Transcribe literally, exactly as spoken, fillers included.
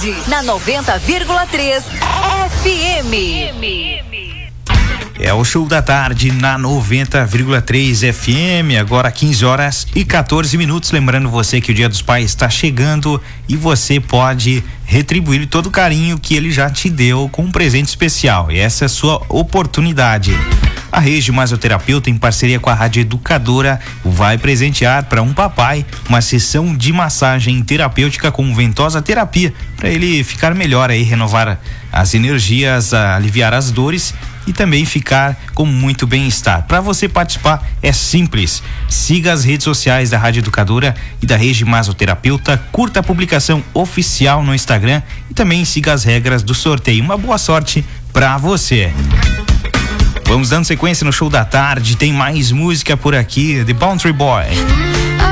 tarde, na noventa vírgula três F M. É o Show da Tarde na noventa vírgula três F M, agora quinze horas e quatorze minutos. Lembrando você que o Dia dos Pais está chegando e você pode retribuir todo o carinho que ele já te deu com um presente especial. E essa é a sua oportunidade. A Regi Masoterapeuta, em parceria com a Rádio Educadora, vai presentear para um papai uma sessão de massagem terapêutica com ventosa terapia, para ele ficar melhor aí, renovar as energias, aliviar as dores e também ficar com muito bem-estar. Para você participar é simples. Siga as redes sociais da Rádio Educadora e da Regi Masoterapeuta, curta a publicação oficial no Instagram e também siga as regras do sorteio. Uma boa sorte para você. Vamos dando sequência no Show da Tarde, tem mais música por aqui, The Boundary Boy.